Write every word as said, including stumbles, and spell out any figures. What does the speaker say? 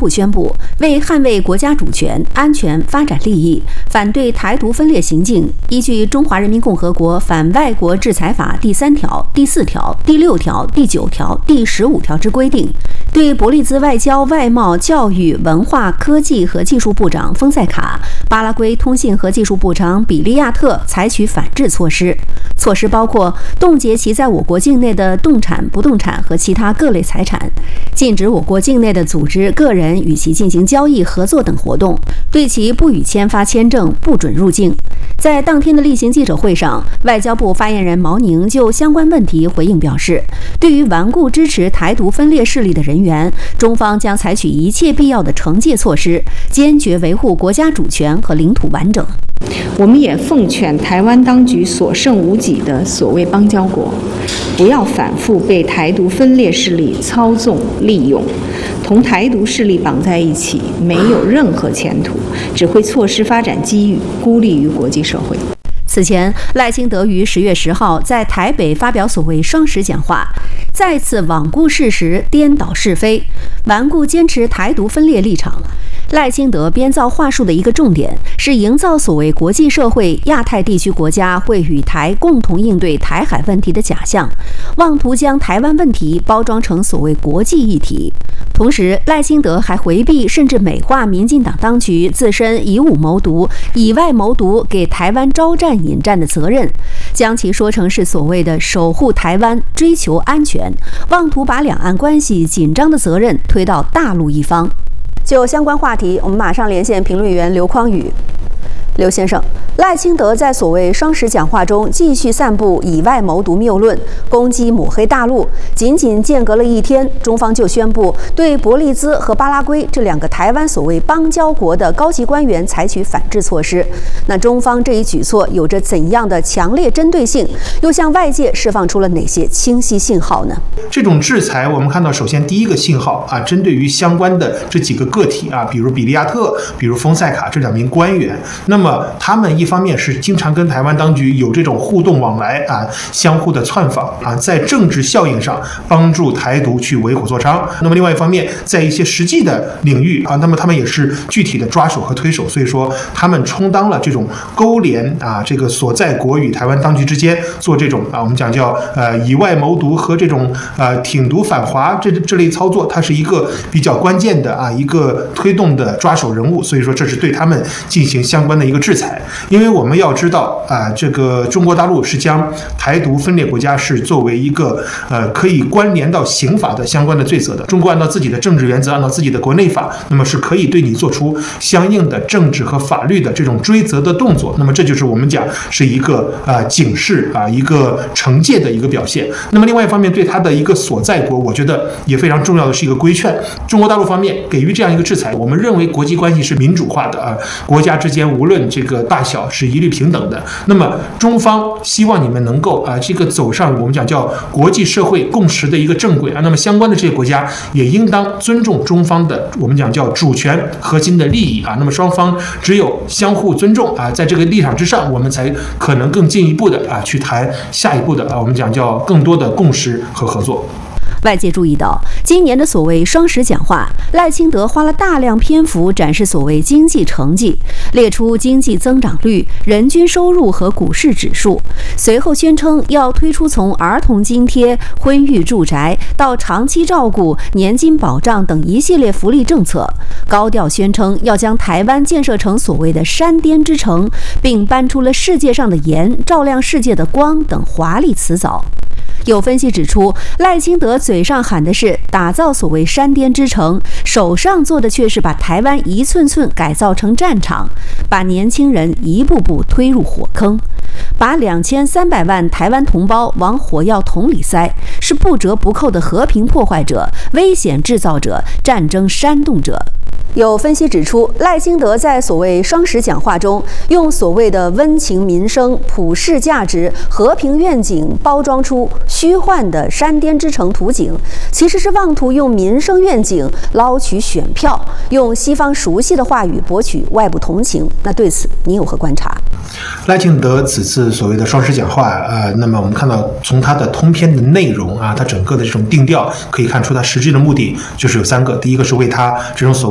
部宣布，为捍卫国家主权、安全、发展利益，反对台独分裂行径，依据《中华人民共和国反外国制裁法》第三条、第四条、第六条、第九条、第十五条之规定，对伯利兹外交、外贸、教育、文化、科技和技术部长丰塞卡、巴拉圭通信和技术部长比利亚特采取反制措施。措施包括冻结其在我国境内的动产、不动产和其他各类财产，禁止我国境内的组织、个人与其进行交易、合作等活动，对其不予签发签证，不准入境。在当天的例行记者会上，外交部发言人毛宁就相关问题回应表示，对于顽固支持台独分裂势力的人员，中方将采取一切必要的惩戒措施，坚决维护国家主权和领土完整。 我们也奉劝台湾当局所剩无几的所谓邦交国，不要反复被台独分裂势力操纵利用，同台独势力绑在一起，没有任何前途，只会错失发展机遇，孤立于国际社会。 此前，赖清德于十月十号在台北发表所谓双十讲话，再次罔顾事实、颠倒是非，顽固坚持台独分裂立场。赖清德编造话术的一个重点是营造所谓国际社会、亚太地区国家会与台共同应对台海问题的假象，妄图将台湾问题包装成所谓国际议题。同时，赖清德还回避甚至美化民进党当局自身以武谋独、以外谋独给台湾招战引战的责任，将其说成是所谓的守护台湾、追求安全，妄图把两岸关系紧张的责任推到大陆一方。就相关话题，我们马上连线评论员刘匡宇。刘先生，赖清德在所谓双十讲话中继续散布以外谋独谬论，攻击抹黑大陆。仅仅间隔了一天，中方就宣布对伯利兹和巴拉圭这两个台湾所谓邦交国的高级官员采取反制措施。那中方这一举措有着怎样的强烈针对性？又向外界释放出了哪些清晰信号呢？ 这种制裁，我们看到，首先第一个信号啊，针对于相关的这几个个体啊，比如比利亚特，比如丰塞卡这两名官员，那么那么他们一方面是经常跟台湾当局有这种互动往来啊，相互的窜访啊，在政治效应上帮助台独去为虎作伥。那么另外一方面，在一些实际的领域啊，那么他们也是具体的抓手和推手，所以说他们充当了这种勾连啊，这个所在国与台湾当局之间做这种啊，我们讲叫呃以外谋独和这种呃挺独反华这这类操作，它是一个比较关键的啊一个推动的抓手人物，所以说这是对他们进行相关的一个制裁。因为我们要知道啊，这个中国大陆是将台独分裂国家是作为一个呃可以关联到刑法的相关的罪责的。中国按照自己的政治原则，按照自己的国内法，那么是可以对你做出相应的政治和法律的这种追责的动作。那么这就是我们讲是一个啊、呃、警示啊一个惩戒的一个表现。那么另外一方面，对他的一个所在国，我觉得也非常重要的是一个规劝。中国大陆方面给予这样一个制裁，我们认为国际关系是民主化的啊，国家之间无论这个大小是一律平等的。那么中方希望你们能够啊这个走上我们讲叫国际社会共识的一个正轨啊。那么相关的这些国家也应当尊重中方的我们讲叫主权核心的利益啊。那么双方只有相互尊重啊，在这个立场之上，我们才可能更进一步的啊去谈下一步的啊我们讲叫更多的共识和合作。 外界注意到，今年的所谓双十讲话，赖清德花了大量篇幅展示所谓经济成绩，列出经济增长率、人均收入和股市指数，随后宣称要推出从儿童津贴、婚育住宅到长期照顾、年金保障等一系列福利政策，高调宣称要将台湾建设成所谓的山巅之城，并搬出了世界上的盐照亮世界的光等华丽辞藻。有分析指出，赖清德嘴上喊的是打造所谓山巅之城，手上做的却是把台湾一寸寸改造成战场，把年轻人一步步推入火坑，把两千三百万台湾同胞往火药桶里塞，是不折不扣的和平破坏者、危险制造者、战争煽动者。有分析指出，赖清德在所谓双十讲话中，用所谓的温情民生、普世价值、和平愿景包装出虚幻的山巅之城图景，其实是妄图用民生愿景捞取选票，用西方熟悉的话语博取外部同情。那对此您有何观察？ 赖清德此次所谓的双十讲话，呃，那么我们看到从他的通篇的内容啊，他整个的这种定调可以看出，他实际的目的就是有三个。第一个是为他这种所谓